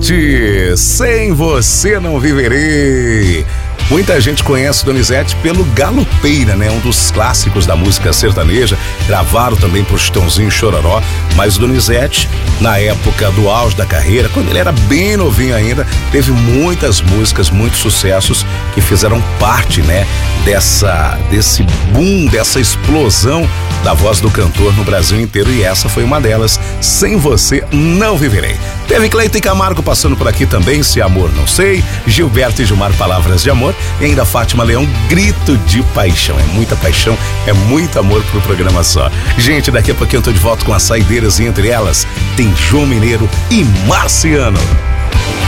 Donizete, Sem Você Não Viverei. Muita gente conhece Donizete pelo Galopeira, né? Um dos clássicos da música sertaneja. Gravaram também pro Chitãozinho Chororó. Mas o Donizete, na época do auge da carreira, quando ele era bem novinho ainda, teve muitas músicas, muitos sucessos que fizeram parte, né? Desse boom, dessa explosão da voz do cantor no Brasil inteiro. E essa foi uma delas, Sem Você Não Viverei. Teve Cleiton e Camargo passando por aqui também, Se Amor Não Sei, Gilberto e Gilmar, Palavras de Amor, e ainda Fátima Leão, Grito de Paixão. É muita paixão, é muito amor pro programa só. Gente, daqui a pouquinho eu tô de volta com as saideiras, e entre elas tem João Mineiro e Marciano.